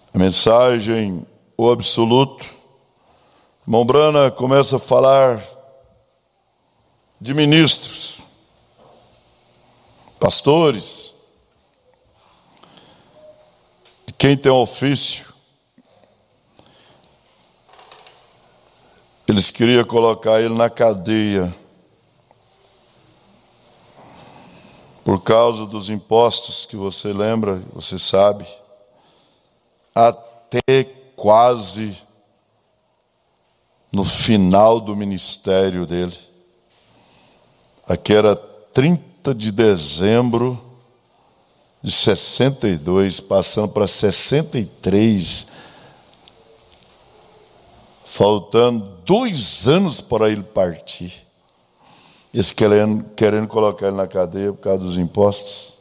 A mensagem, o absoluto. Irmão Brana começa a falar de ministros, pastores, de quem tem ofício. Eles queriam colocar ele na cadeia por causa dos impostos que você lembra, você sabe, até quase no final do ministério dele. Aqui era 30 de dezembro de 62, passando para 63, faltando 2 anos para ele partir. Eles querendo colocar ele na cadeia por causa dos impostos.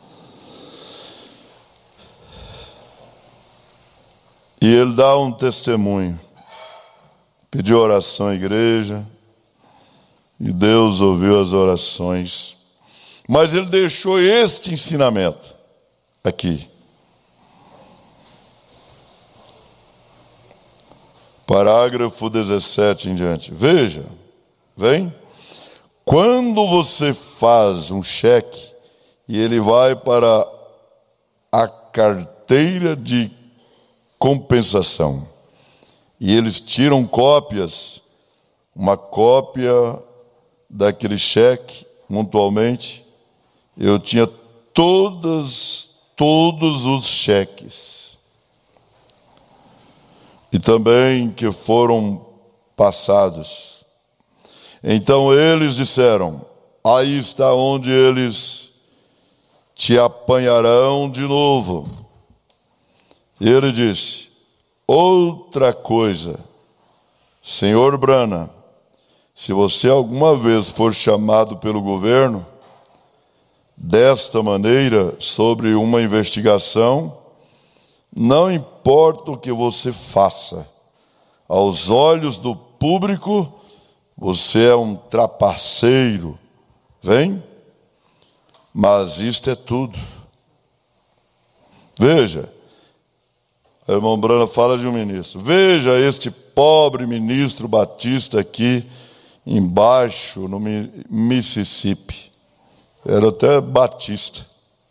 E ele dá um testemunho. Pediu oração à igreja. E Deus ouviu as orações. Mas ele deixou este ensinamento aqui. Parágrafo 17 em diante. Veja, vem. Quando você faz um cheque e ele vai para a carteira de compensação e eles tiram cópias, uma cópia daquele cheque, mutualmente, eu tinha todos os cheques. E também que foram passados. Então eles disseram, aí está onde eles te apanharão de novo. E ele disse, outra coisa, senhor Brana, se você alguma vez for chamado pelo governo, desta maneira, sobre uma investigação, não importa o que você faça, aos olhos do público, você é um trapaceiro, vem? Mas isto é tudo. Veja, a irmã Brana fala de um ministro. Veja este pobre ministro batista aqui embaixo no Mississippi. Era até batista.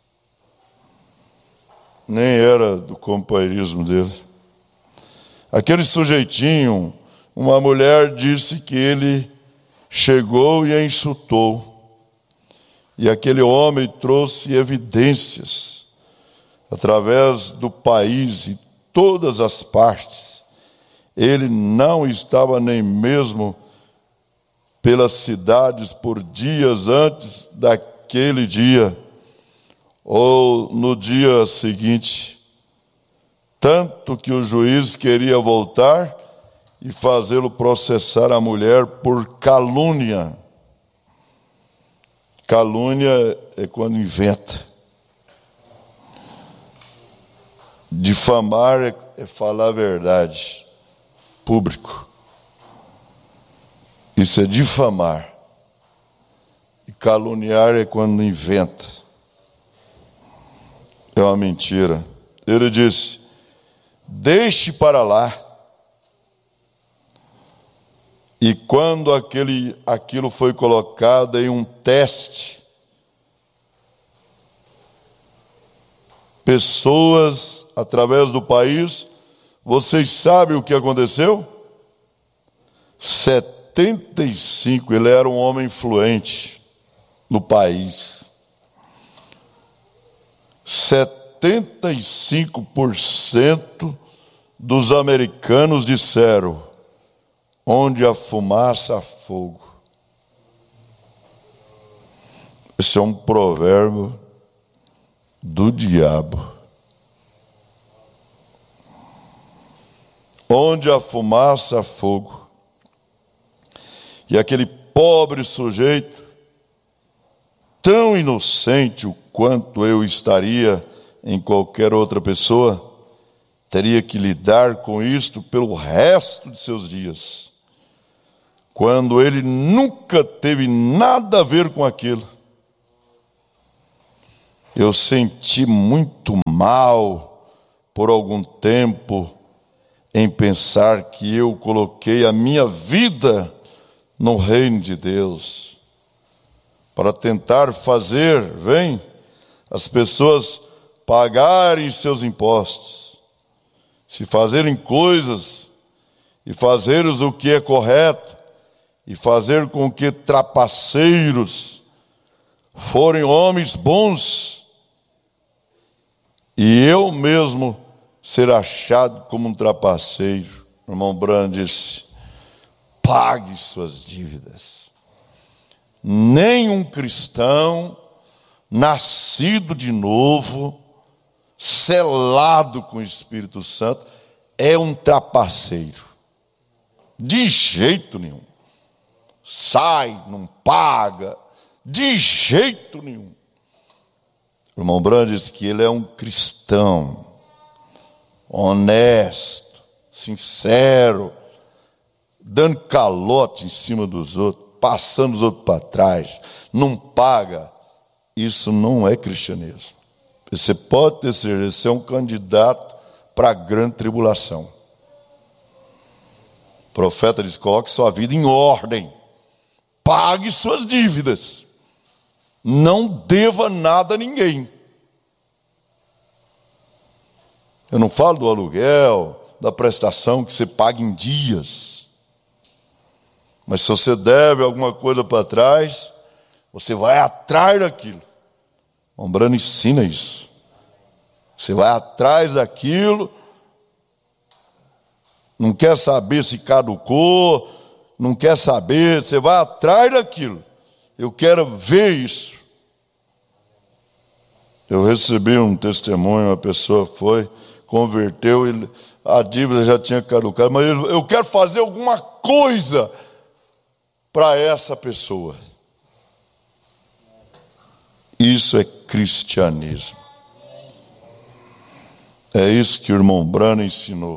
Nem era do companheirismo dele. Aquele sujeitinho, uma mulher disse que ele chegou e a insultou. E aquele homem trouxe evidências através do país e todas as partes. Ele não estava nem mesmo pelas cidades por dias antes daquele dia, ou no dia seguinte, tanto que o juiz queria voltar e fazê-lo processar a mulher por calúnia. Calúnia é quando inventa. Difamar é falar a verdade, público. Isso é difamar. E caluniar é quando inventa. É uma mentira. Ele disse, deixe para lá. E quando aquilo foi colocado em um teste, pessoas através do país, vocês sabem o que aconteceu? 75, ele era um homem influente no país. 75% dos americanos disseram, onde há fumaça, há fogo. Esse é um provérbio do diabo. Onde há fumaça, há fogo. E aquele pobre sujeito, tão inocente o quanto eu estaria em qualquer outra pessoa, teria que lidar com isto pelo resto de seus dias, quando ele nunca teve nada a ver com aquilo. Eu senti muito mal por algum tempo em pensar que eu coloquei a minha vida no reino de Deus, para tentar fazer, as pessoas pagarem seus impostos, se fazerem coisas e fazerem o que é correto, e fazer com que trapaceiros forem homens bons, e eu mesmo ser achado como um trapaceiro. O irmão Branham disse: pague suas dívidas. Nenhum cristão nascido de novo, selado com o Espírito Santo, é um trapaceiro. De jeito nenhum. Sai, não paga, de jeito nenhum. O irmão Branham diz que ele é um cristão honesto, sincero, dando calote em cima dos outros, passando os outros para trás, não paga. Isso não é cristianismo. Você pode ter certeza, você é um candidato para a grande tribulação. O profeta diz: coloque sua vida em ordem, pague suas dívidas, não deva nada a ninguém. Eu não falo do aluguel, da prestação que você paga em dias. Mas se você deve alguma coisa para trás, você vai atrás daquilo. O Branham ensina isso. Você vai atrás daquilo, não quer saber se caducou, não quer saber, você vai atrás daquilo. Eu quero ver isso. Eu recebi um testemunho, uma pessoa foi, converteu, a dívida já tinha caducado, mas eu quero fazer alguma coisa para essa pessoa. Isso é cristianismo. É isso que o irmão Branham ensinou.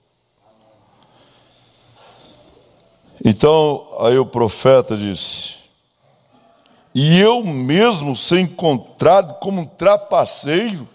Então, aí o profeta disse: e eu mesmo ser encontrado como um trapaceiro,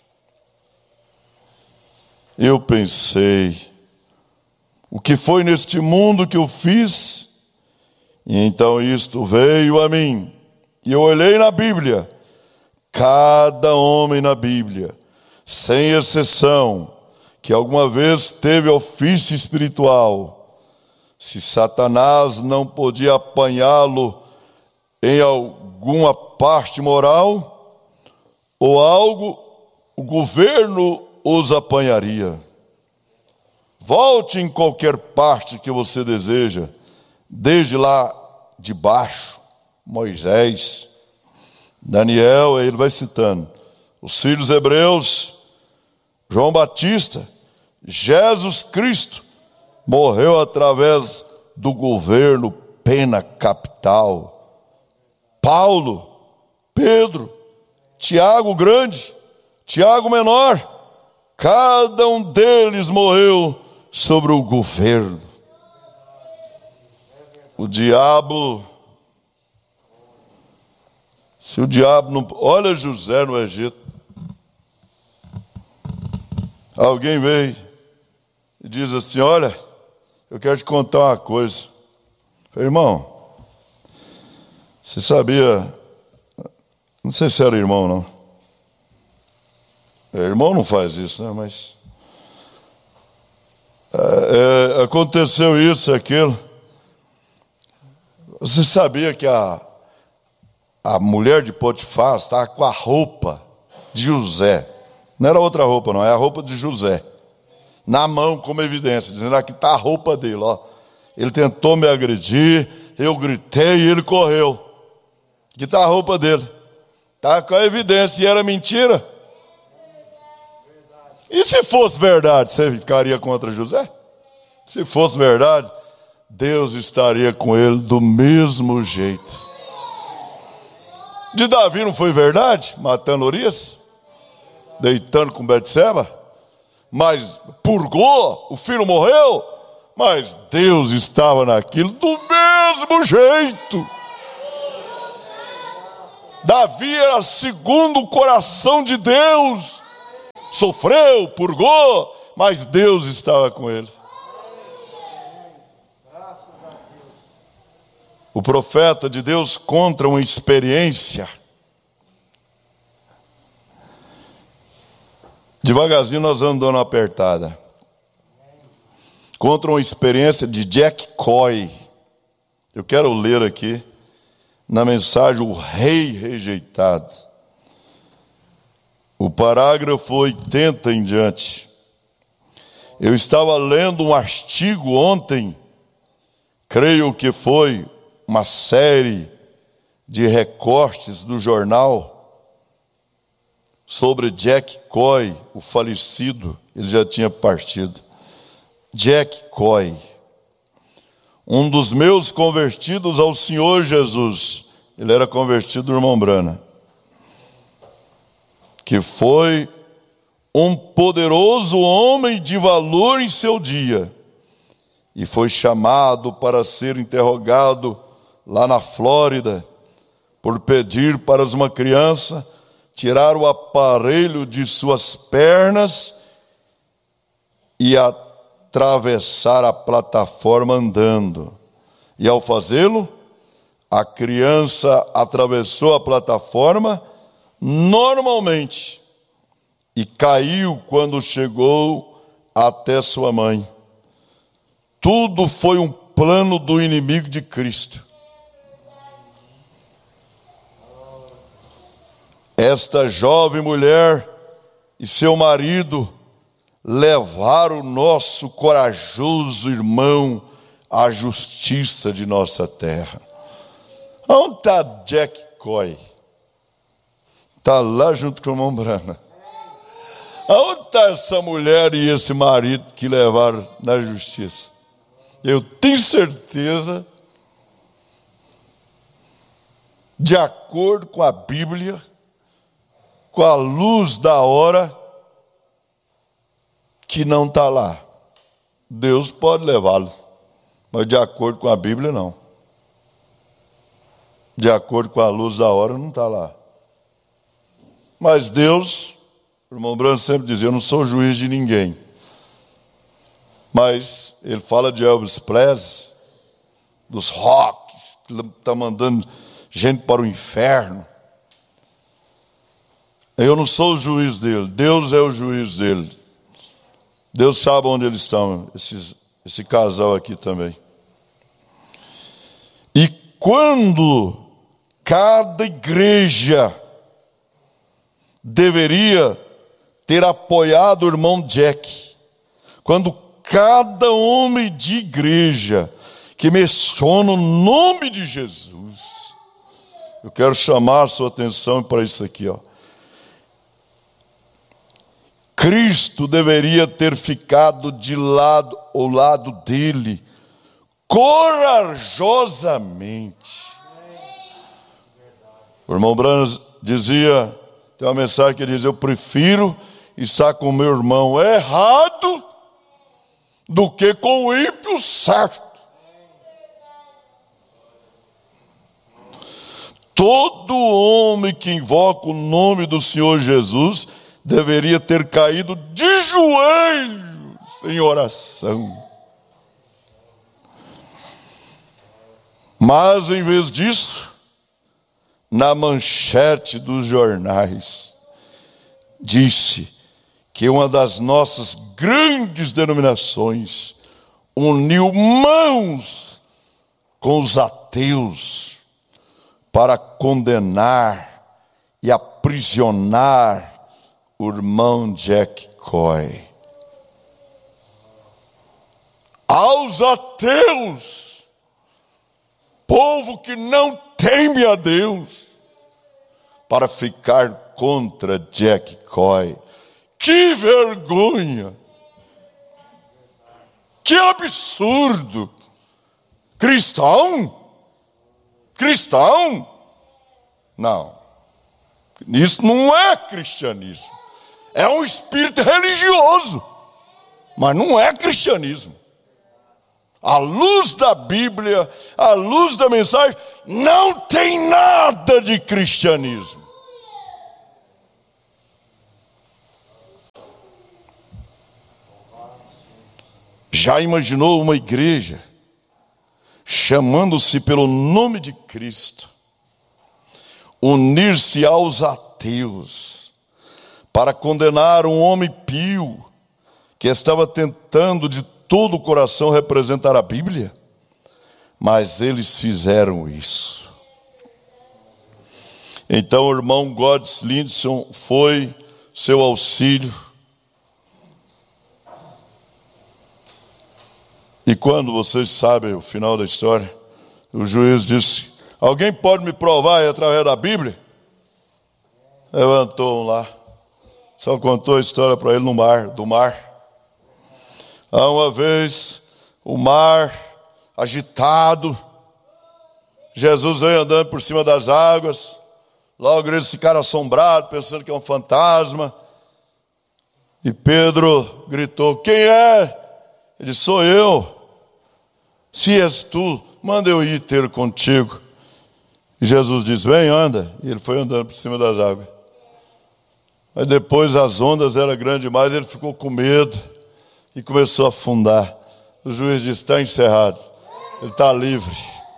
eu pensei, o que foi neste mundo que eu fiz? E então isto veio a mim. E eu olhei na Bíblia, cada homem na Bíblia, sem exceção, que alguma vez teve ofício espiritual, se Satanás não podia apanhá-lo em alguma parte moral ou algo, o governo os apanharia. Volte em qualquer parte que você deseja, desde lá de baixo, Moisés, Daniel, ele vai citando, os filhos hebreus, João Batista, Jesus Cristo, morreu através do governo pena capital. Paulo, Pedro, Tiago grande, Tiago menor, cada um deles morreu sobre o governo. O diabo, se o diabo não... Olha José no Egito. Alguém veio e diz assim: olha, eu quero te contar uma coisa. Eu falei: irmão, você sabia... Não sei se era irmão, não. Irmão não faz isso, né? Mas... aconteceu isso, aquilo. Você sabia que a mulher de Potifar estava com a roupa de José? Não era outra roupa, não. É a roupa de José. Na mão, como evidência. Dizendo: aqui está a roupa dele, ó. Ele tentou me agredir, eu gritei e ele correu. Aqui está a roupa dele. Está com a evidência. E era mentira? E se fosse verdade, você ficaria contra José? Se fosse verdade, Deus estaria com ele do mesmo jeito. De Davi não foi verdade? Matando Urias, deitando com Betseba, mas purgou, o filho morreu, mas Deus estava naquilo do mesmo jeito. Davi era segundo o coração de Deus. sofreu, purgou, mas Deus estava com ele. O profeta de Deus conta uma experiência. Devagarzinho nós vamos dando uma apertada. Conta uma experiência de Jack Coy. Eu quero ler aqui na mensagem O Rei Rejeitado. O parágrafo 80 em diante. Eu estava lendo um artigo ontem, creio que foi uma série de recortes do jornal sobre Jack Coy, o falecido, ele já tinha partido. Jack Coy, um dos meus convertidos ao Senhor Jesus, ele era convertido do irmão Branham, que foi um poderoso homem de valor em seu dia, e foi chamado para ser interrogado lá na Flórida, por pedir para uma criança tirar o aparelho de suas pernas e atravessar a plataforma andando. E ao fazê-lo, a criança atravessou a plataforma normalmente e caiu quando chegou até sua mãe. Tudo foi um plano do inimigo de Cristo. Esta jovem mulher e seu marido levaram o nosso corajoso irmão à justiça de nossa terra. Onde está Jack Coy? Está lá junto com o irmão Branham. Onde está essa mulher e esse marido que levaram na justiça? Eu tenho certeza, de acordo com a Bíblia, com a luz da hora, que não está lá. Deus pode levá-lo, mas de acordo com a Bíblia, não. De acordo com a luz da hora, não está lá. Mas Deus, o irmão Branham sempre dizia, eu não sou juiz de ninguém. Mas ele fala de Elvis Presley, dos rocks, que está mandando gente para o inferno. Eu não sou o juiz dele, Deus é o juiz dele. Deus sabe onde eles estão, esse casal aqui também. E quando cada igreja deveria ter apoiado o irmão Jack, quando cada homem de igreja que menciona o nome de Jesus, eu quero chamar a sua atenção para isso aqui, ó. Cristo deveria ter ficado ao lado dele, corajosamente. O irmão Branham dizia, tem uma mensagem que diz, eu prefiro estar com meu irmão errado do que com o ímpio certo. Todo homem que invoca o nome do Senhor Jesus deveria ter caído de joelhos em oração. Mas, em vez disso, na manchete dos jornais, disse que uma das nossas grandes denominações uniu mãos com os ateus para condenar e aprisionar o irmão Jack Coy. Aos ateus, povo que não teme a Deus, para ficar contra Jack Coy. Que vergonha! Que absurdo! Cristão? Cristão? Não. Isso não é cristianismo. É um espírito religioso, mas não é cristianismo. À luz da Bíblia, à luz da mensagem, não tem nada de cristianismo. Já imaginou uma igreja chamando-se pelo nome de Cristo, unir-se aos ateus para condenar um homem pio que estava tentando de todo o coração representar a Bíblia? Mas eles fizeram isso. Então o irmão Goddes Lindson foi seu auxílio. E quando vocês sabem o final da história, o juiz disse: alguém pode me provar através da Bíblia? Levantou um lá, só contou a história para ele do mar. Há uma vez, o mar agitado, Jesus veio andando por cima das águas, logo eles ficaram assombrados, pensando que é um fantasma, e Pedro gritou: quem é? Ele disse: sou eu. Se és tu, manda eu ir ter contigo. E Jesus disse: vem, anda. E ele foi andando por cima das águas. Mas depois as ondas eram grandes demais, ele ficou com medo e começou a afundar. O juiz disse: está encerrado, ele está livre.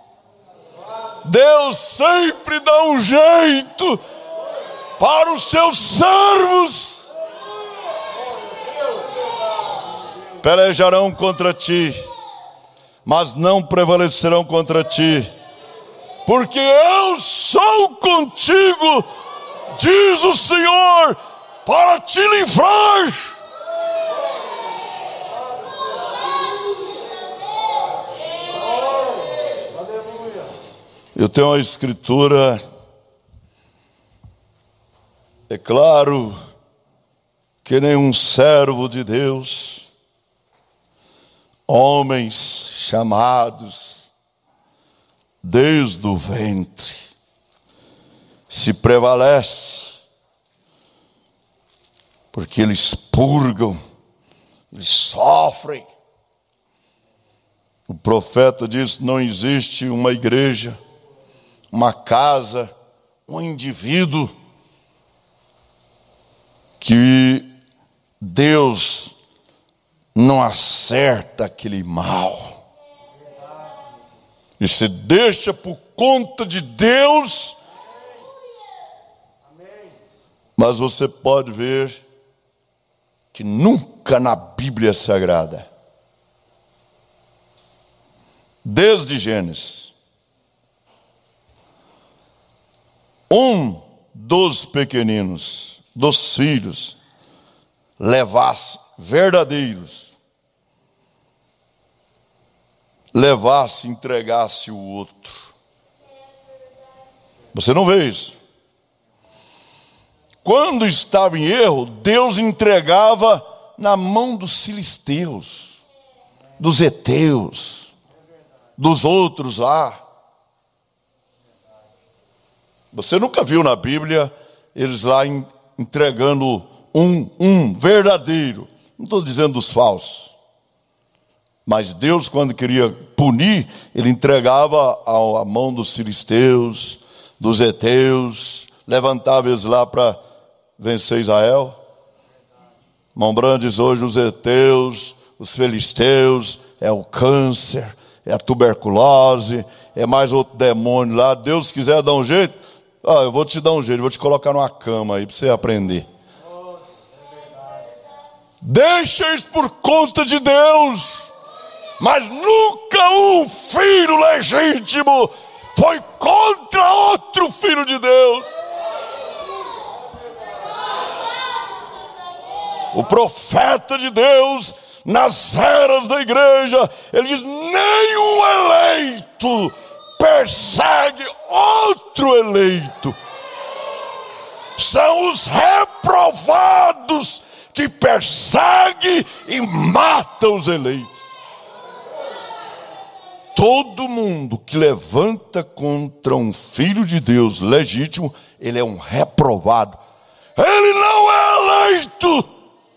Deus sempre dá um jeito para os seus servos. Pelejarão contra ti, mas não prevalecerão contra ti, porque eu sou contigo, diz o Senhor, para te livrar. Eu tenho uma escritura, é claro que nenhum servo de Deus, homens chamados desde o ventre, se prevalece, porque eles purgam, eles sofrem. O profeta disse: não existe uma igreja, uma casa, um indivíduo que Deus não acerta aquele mal. E se deixa por conta de Deus. Mas você pode ver que nunca na Bíblia Sagrada, desde Gênesis, um dos pequeninos, dos filhos, entregasse o outro. Você não vê isso. Quando estava em erro, Deus entregava na mão dos filisteus, dos heteus, dos outros lá. Você nunca viu na Bíblia eles lá entregando um verdadeiro. Não estou dizendo dos falsos. Mas Deus, quando queria punir, ele entregava à mão dos filisteus, dos heteus, levantava eles lá para vencer Israel. Irmão Brando diz hoje: os heteus, os filisteus, é o câncer, é a tuberculose, é mais outro demônio lá. Deus quiser dar um jeito, eu vou te dar um jeito, vou te colocar numa cama aí para você aprender. Deixa isso por conta de Deus. Mas nunca um filho legítimo foi contra outro filho de Deus. O profeta de Deus, nas eras da igreja, ele diz: nenhum eleito persegue outro eleito. São os reprovados que perseguem e matam os eleitos. Todo mundo que levanta contra um filho de Deus legítimo, ele é um reprovado. Ele não é eleito.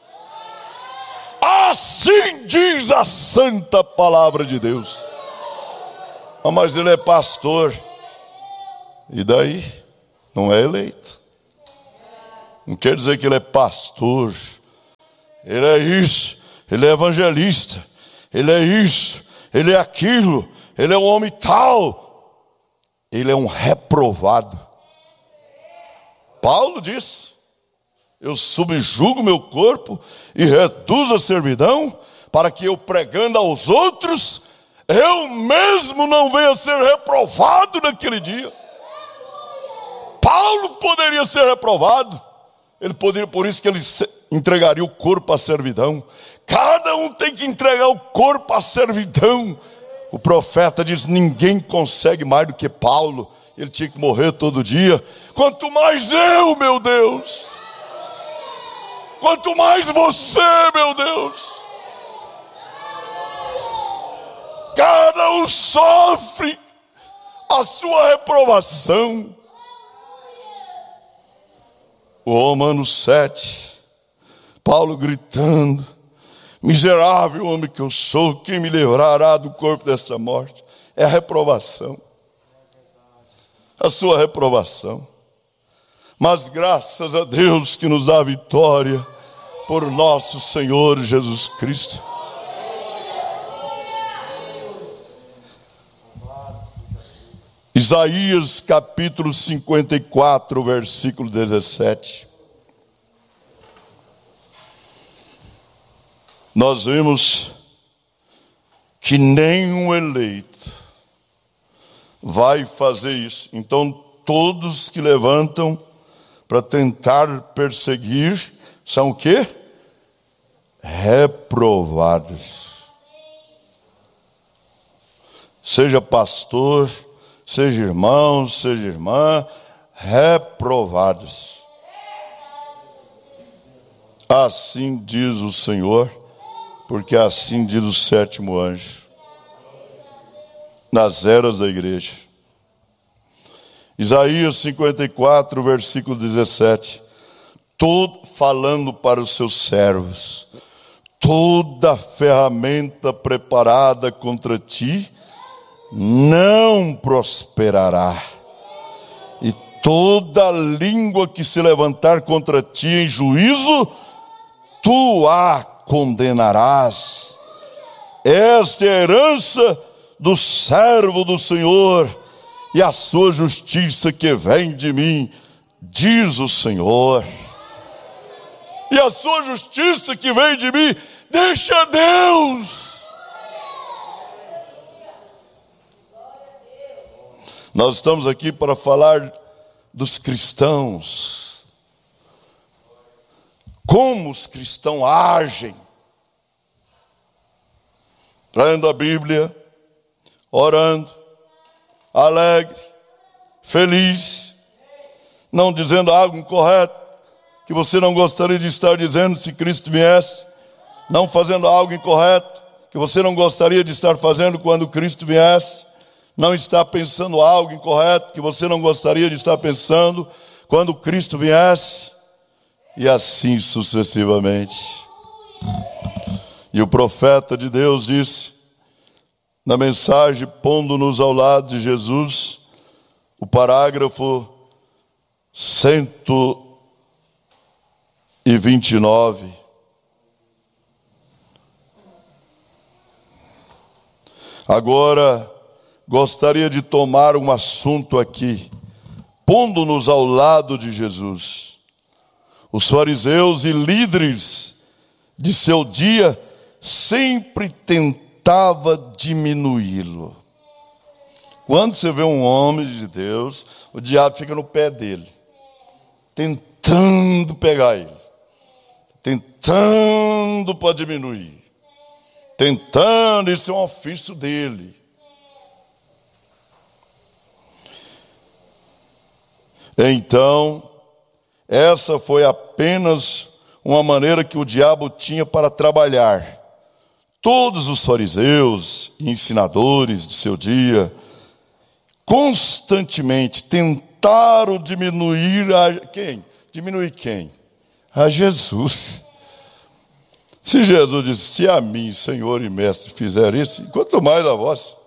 Assim diz a santa palavra de Deus. Mas ele é pastor. E daí? Não é eleito. Não quer dizer que ele é pastor. Ele é isso. Ele é evangelista. ele é isso, ele é aquilo, ele é um homem tal. Ele é um reprovado. Paulo disse: eu subjugo meu corpo e reduzo a servidão, para que eu, pregando aos outros, eu mesmo não venha a ser reprovado naquele dia. Paulo poderia ser reprovado. Ele poderia, por isso que ele entregaria o corpo à servidão. Cada um tem que entregar o corpo à servidão. O profeta diz: ninguém consegue mais do que Paulo. Ele tinha que morrer todo dia. Quanto mais eu, meu Deus. Quanto mais você, meu Deus. Cada um sofre a sua reprovação. O Romanos 7, Paulo gritando: miserável homem que eu sou, quem me livrará do corpo dessa morte? É a reprovação, a sua reprovação. Mas graças a Deus que nos dá a vitória por nosso Senhor Jesus Cristo. Isaías capítulo 54, versículo 17. Nós vimos que nenhum eleito vai fazer isso. Então todos que levantam para tentar perseguir são o quê? Reprovados. Seja pastor, seja irmão, seja irmã, reprovados. Assim diz o Senhor, porque assim diz o sétimo anjo, nas eras da igreja. Isaías 54, versículo 17. Falando para os seus servos: toda ferramenta preparada contra ti não prosperará, e toda língua que se levantar contra ti em juízo, tu a condenarás. Esta é a herança do servo do Senhor, e a sua justiça que vem de mim, diz o Senhor. E a sua justiça que vem de mim, deixa Deus. Nós estamos aqui para falar dos cristãos. Como os cristãos agem. Lendo a Bíblia, orando, alegre, feliz, não dizendo algo incorreto que você não gostaria de estar dizendo se Cristo viesse, não fazendo algo incorreto que você não gostaria de estar fazendo quando Cristo viesse, não está pensando algo incorreto que você não gostaria de estar pensando quando Cristo viesse, e assim sucessivamente. E o profeta de Deus disse, na mensagem, pondo-nos ao lado de Jesus, o parágrafo 129. Agora, gostaria de tomar um assunto aqui, pondo-nos ao lado de Jesus. Os fariseus e líderes de seu dia sempre tentava diminuí-lo. Quando você vê um homem de Deus, o diabo fica no pé dele, tentando pegar ele, tentando para diminuir, tentando, isso é um ofício dele. Então, essa foi apenas uma maneira que o diabo tinha para trabalhar. Todos os fariseus e ensinadores de seu dia constantemente tentaram diminuir a quem? Diminuir quem? A Jesus. Se Jesus disse, se a mim, Senhor e Mestre, fizer isso, quanto mais a vós.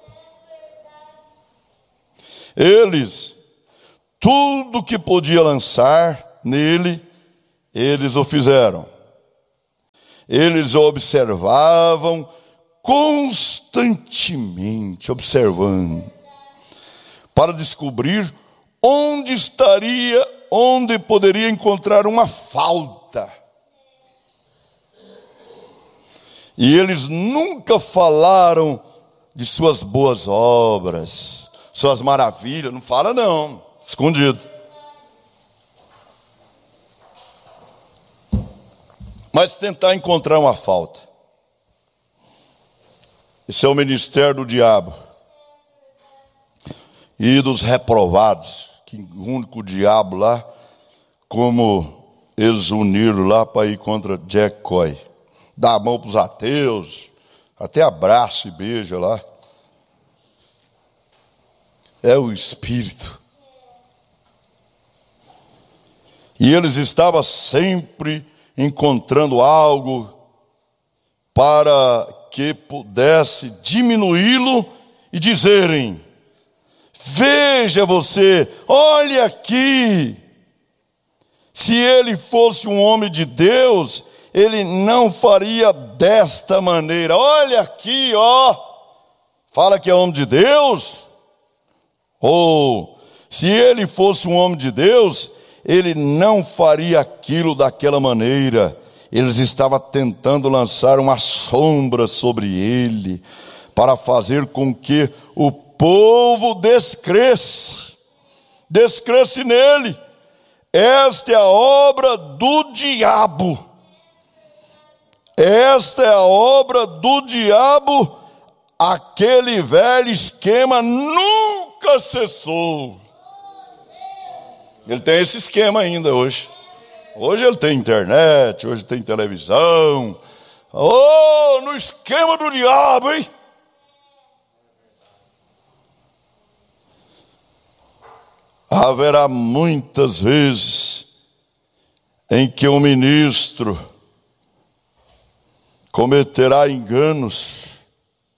Eles, tudo que podia lançar nele, eles o fizeram. Eles o observavam constantemente observando, para descobrir onde poderia encontrar uma falta. E eles nunca falaram de suas boas obras, suas maravilhas, não fala não, escondido. Mas tentar encontrar uma falta. Esse é o ministério do diabo. E dos reprovados, que o único diabo lá, como eles uniram lá para ir contra Jack Coy. Dá a mão para os ateus, até abraça e beija lá. É o espírito. E eles estavam sempre encontrando algo para que pudesse diminuí-lo e dizerem: veja você, olha aqui, se ele fosse um homem de Deus, ele não faria desta maneira. Olha aqui, ó, fala que é homem de Deus. Ou, se ele fosse um homem de Deus, ele não faria aquilo daquela maneira. Eles estavam tentando lançar uma sombra sobre ele, para fazer com que o povo descresse nele. Esta é a obra do diabo. Esta é a obra do diabo. Aquele velho esquema nunca cessou. Ele tem esse esquema ainda hoje. Hoje ele tem internet, hoje tem televisão. Oh, no esquema do diabo, hein? Haverá muitas vezes em que o ministro cometerá enganos